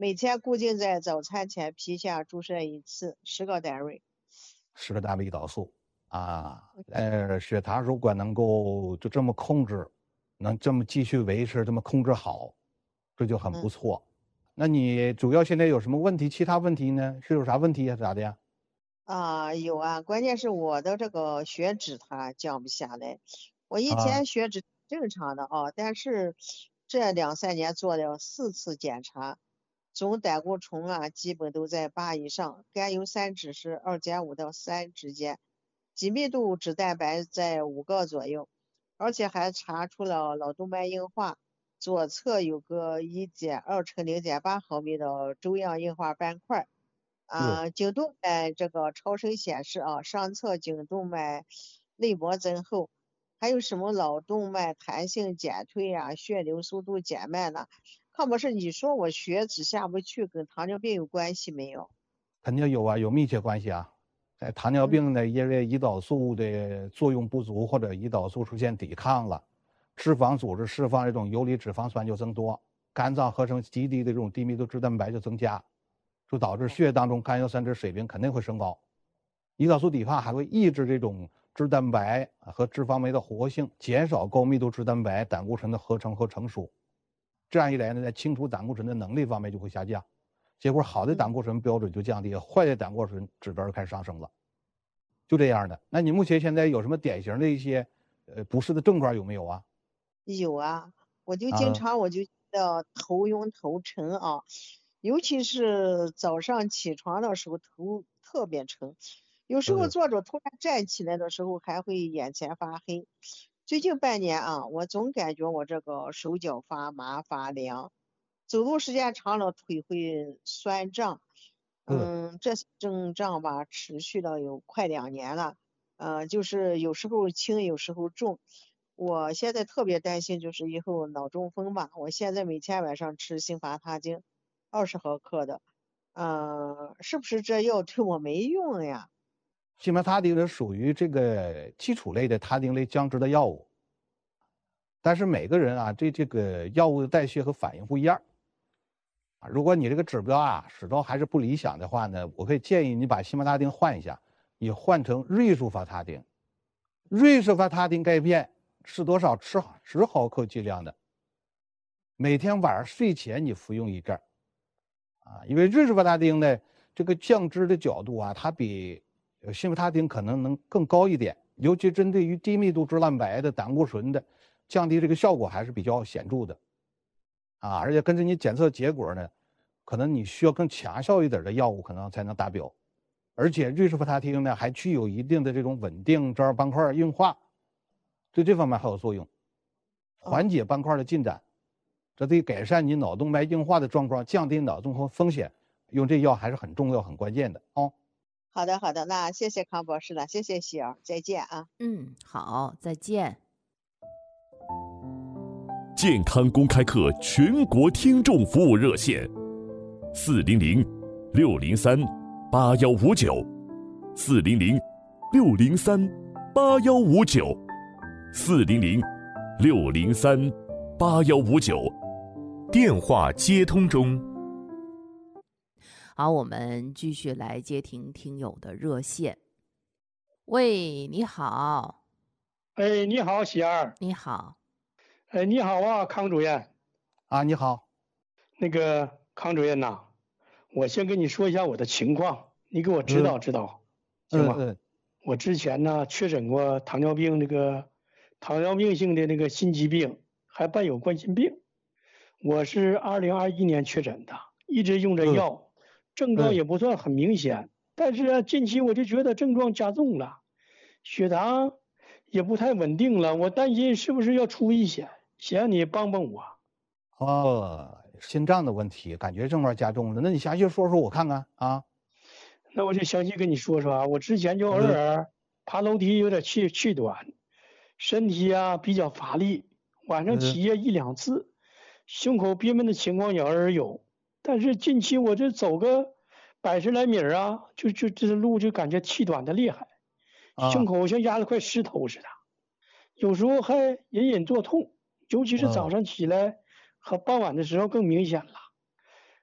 每天固定在早餐前皮下注射1次，10个单位。 10个单位胰岛素啊。血糖如果能够就这么控制，能这么继续维持，这么控制好，这就很不错。那你主要现在有什么问题？其他问题呢？是有啥问题呀？咋的呀？ 有啊，关键是我的这个血脂它降不下来。我以啊， 前血脂正常的啊，但是这2、3年做了4次检查，总胆固醇啊基本都在8以上，甘油三酯是2.5到3之间，紧密度脂蛋白在5个左右，而且还查出了脑动脉硬化，左侧有个1.2乘0.8毫米的粥样硬化斑块。 哟， 颈动脉这个超声显示啊，上侧颈动脉内膜增厚，还有什么脑动脉弹性减退啊，血流速度减慢了。康博士，你说我血脂下不去，跟糖尿病有关系没有？ 肯定有啊，有密切关系啊。在糖尿病呢，因为胰岛素的作用不足或者胰岛素出现抵抗了，脂肪组织释放这种游离脂肪酸就增多，肝脏合成极低的这种低密度脂蛋白就增加，就导致血液当中甘油三酯水平肯定会升高。胰岛素抵抗还会抑制这种脂蛋白和脂肪酶的活性，减少高密度脂蛋白胆固醇的合成和成熟。这样一来呢，在清除胆固醇的能力方面就会下降。结果好的胆固醇标准就降低了，坏的胆固醇指标开始上升了，就这样的。那你目前现在有什么典型的一些不适的症状有没有啊？ 有啊，我就经啊， 常觉得头晕头沉啊，尤其是早上起床的时候头特别沉，有时候坐着突然站起来的时候还会眼前发黑。最近半年啊，我总感觉我这个手脚发麻发凉，走路时间长了腿会酸胀。这症状吧持续了有快2年了，就是有时候轻有时候重。我现在特别担心就是以后脑中风吧，我现在每天晚上吃辛伐他汀20毫克的，是不是这药对我没用呀？ 西门他汀是属于这个基础类的他汀类降脂的药物，但是每个人啊对这个药物的代谢和反应不一样啊。如果你这个指标啊始终还是不理想的话呢，我可以建议你把西门他汀换一下，你换成瑞舒伐他汀。瑞舒伐他汀钙片吃多少？吃10毫克剂量的，每天晚上睡前你服用1阵啊。因为瑞舒伐他汀呢，这个降脂的角度啊，它比西弗他汀可能能更高一点，尤其针对于低密度脂蛋白的胆固醇的降低，这个效果还是比较显著的啊。而且根据你检测结果呢，可能你需要更强效一点的药物可能才能达标。而且瑞舒伐他汀呢，还具有一定的这种稳定这儿斑块硬化，对这方面还有作用，缓解斑块的进展，这对改善你脑动脉硬化的状况，降低脑中风风险，用这药还是很重要、很关键的哦。 好的好的，那谢谢康博士了，谢谢喜儿，再见啊。 好，再见。 健康公开课全国听众服务热线，400-603-8159，400-603-8159，电话接通中。 好，我们继续来接听听友的热线。喂，你好。 哎，你好，喜儿。 你好。 哎，你好啊，康主任。 啊，你好。 那个康主任呐，我先跟你说一下我的情况，你给我指导指导，行吗？我之前呢确诊过糖尿病，糖尿病性的那个心疾病，还伴有冠心病。我是2021年确诊的，一直用着药，症状也不算很明显，但是近期我就觉得症状加重了，血糖也不太稳定了，我担心是不是要出危险，想让你帮帮我。 心脏的问题，感觉症状加重了，那你详细说说我看看啊。 那我就详细跟你说说啊，我之前就偶尔爬楼梯有点气短，身体啊比较乏力，晚上起夜1-2次，胸口憋闷的情况也偶尔有。但是近期我这走个100来米啊，就这路就感觉气短的厉害，胸口像压了块石头似的，有时候还隐隐作痛，尤其是早上起来和傍晚的时候更明显了。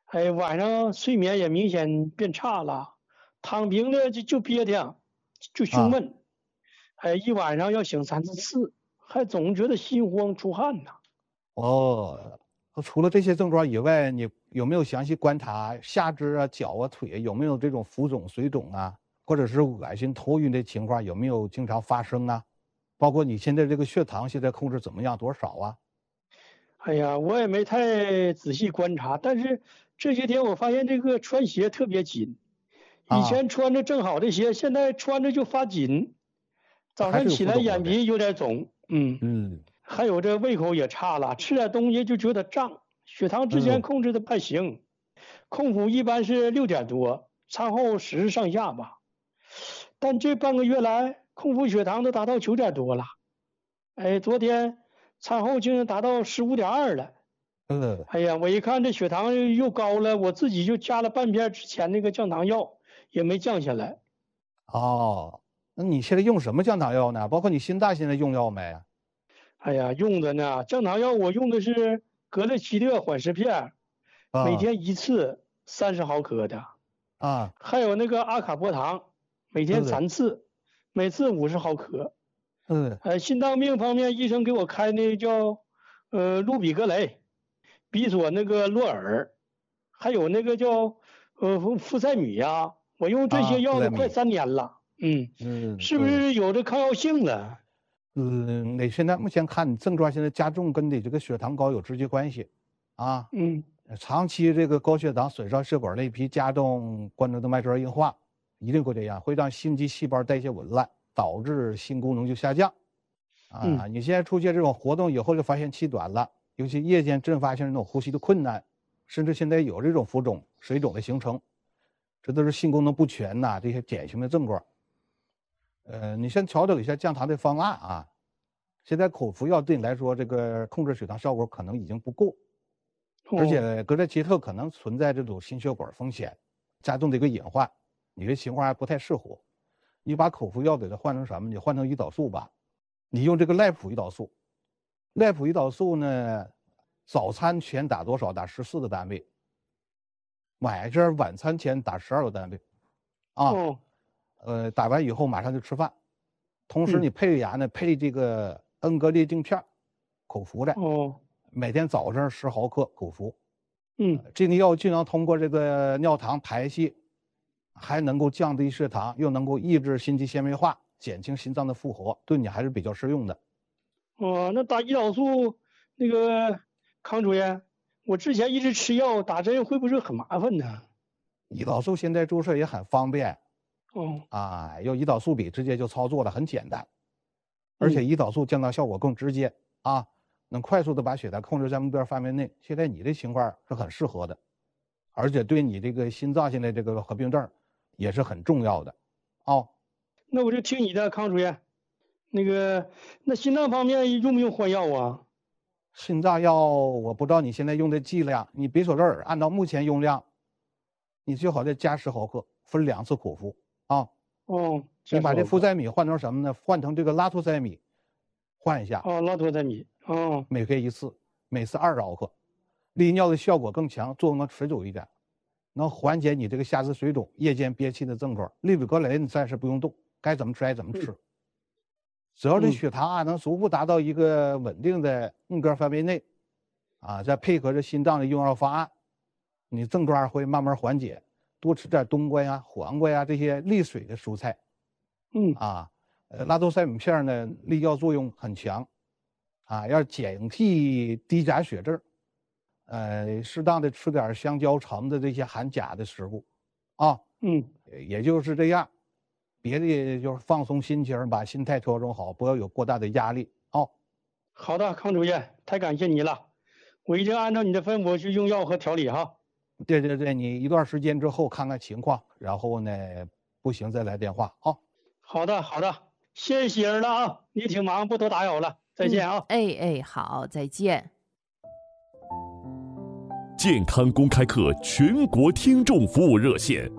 哎，晚上睡眠也明显变差了，躺平的就憋挺，就胸闷，哎，一晚上要醒3次，还总觉得心慌出汗呢。 哦，除了这些症状以外，你有没有详细观察下肢啊、脚啊、腿有没有这种浮肿、水肿啊，或者是恶心、头晕的情况有没有经常发生啊？包括你现在这个血糖现在控制怎么样？多少啊？ 哎呀，我也没太仔细观察，但是这些天我发现这个穿鞋特别紧，以前穿着正好的鞋，现在穿着就发紧，早上起来眼皮有点肿，还有这胃口也差了，吃点东西就觉得胀，血糖之前控制的不太行，空腹一般是6点多，餐后10上下吧，但这半个月来空腹血糖都达到9点多了，哎，昨天餐后竟然达到15.2了。哎呀，我一看这血糖又高了，我自己就加了半片之前那个降糖药，也没降下来。 哦，那你现在用什么降糖药呢？包括你心脏现在用药没？ 哎呀，用的呢，降糖药我用的是格列齐特缓释片，每天1次30毫克的。还有那个阿卡波糖，每天3次，每次50毫克。心脏病方面，医生给我开那个叫氯比格雷，比索那个洛尔，还有那个叫富塞米呀，我用这些药都快3年了。是不是有这抗药性了？ 你现在目前看你症状现在加重，跟你这个血糖高有直接关系，啊，长期这个高血糖损伤血管内皮，加重冠状动脉粥硬化，一定会这样，会让心肌细胞代谢紊乱，导致心功能就下降。你现在出现这种活动以后，就发现气短了，尤其夜间阵发性那种呼吸的困难，甚至现在有这种浮肿、水肿的形成，这都是心功能不全呐，这些典型的症状。你先调整一下降糖的方案啊。现在口服药对你来说，这个控制血糖效果可能已经不够，而且格列齐特可能存在这种心血管风险，加重这个隐患，你的情况还不太适合。你把口服药给它换成什么？你换成胰岛素吧。你用这个赖普胰岛素，赖普胰岛素呢，早餐前打多少？打14个单位。晚餐前打12个单位。打完以后马上就吃饭。同时你配牙呢，配这个恩格列定片，口服的。每天早上10毫克口服。这个药既能通过这个尿糖排泄，还能够降低血糖，又能够抑制心肌纤维化，减轻心脏的负荷，对你还是比较适用的。 那打胰岛素那个康主任，我之前一直吃药打针会不会很麻烦呢？ 胰岛素现在注射也很方便。用胰岛素笔直接就操作了，很简单。而且胰岛素降糖效果更直接啊，能快速的把血糖控制在目标范围内。现在你的情况是很适合的，而且对你这个心脏现在这个合并症也是很重要的。 那我就听你的，康主任。那心脏方面用不用换药啊？ 心脏药我不知道你现在用的剂量，你比索乐尔按照目前用量，你最好再加10毫克，分2次口服啊。你把这呋塞米换成什么呢？换成这个拉托塞米，换一下。 拉托塞米。 每天1次，每次20毫克，利尿的效果更强，作用更持久一点，能缓解你这个下肢水肿、夜间憋气的症状。氯比格雷你暂时不用动，该怎么吃还怎么吃。只要这血糖能逐步达到一个稳定的目标范围内，再配合着心脏的用药方案，你症状会慢慢缓解。多吃点冬瓜呀、黄瓜呀这些利水的蔬菜。拉托塞米片呢，利尿作用很强，要警惕低钾血症。适当的吃点香蕉、橙子这些含钾的食物。也就是这样。别的就是放松心情，把心态调整好，不要有过大的压力。 好的，康主任，太感谢你了，我一定按照你的吩咐去用药和调理哈。 对，你一段时间之后看看情况，然后呢不行再来电话啊。 好的，谢谢喜儿了啊，你挺忙，不多打扰了，再见啊。 好，再见。 健康公开课全国听众服务热线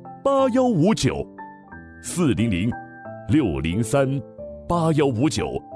：400-603-8159，400-603-8159，400-603-8159。